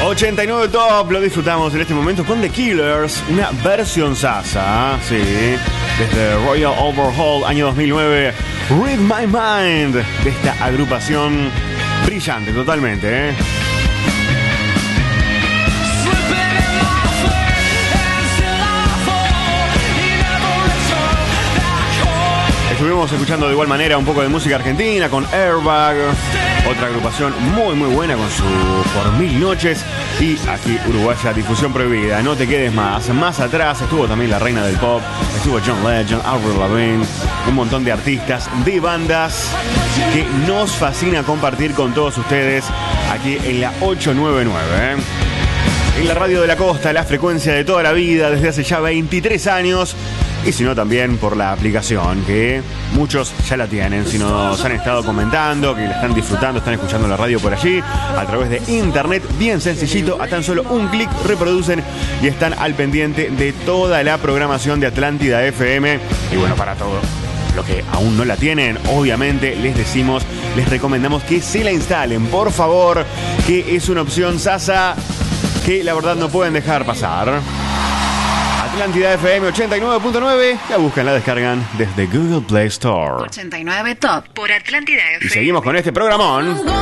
89 Top, lo disfrutamos en este momento con The Killers, una versión sasa, sí, desde Royal Overhaul, año 2009, Read My Mind, de esta agrupación brillante totalmente, Estuvimos escuchando de igual manera un poco de música argentina con Airbag, otra agrupación muy muy buena con su Por Mil Noches, y aquí uruguaya Difusión Prohibida. No te quedes más. Más atrás estuvo también la reina del pop, estuvo John Legend, Avril Lavigne, un montón de artistas, de bandas que nos fascina compartir con todos ustedes aquí en la 899, en la radio de la costa, la frecuencia de toda la vida desde hace ya 23 años. Y si no, también por la aplicación, que muchos ya la tienen. Si nos han estado comentando, que la están disfrutando, están escuchando la radio por allí, a través de internet, bien sencillito, a tan solo un clic reproducen y están al pendiente de toda la programación de Atlántida FM. Y bueno, para todo lo que aún no la tienen, obviamente les recomendamos que se la instalen, por favor, que es una opción sasa que la verdad no pueden dejar pasar. Atlántida FM 89.9, la buscan, la descargan desde Google Play Store. 89 Top por Atlántida FM. Y seguimos con este programón.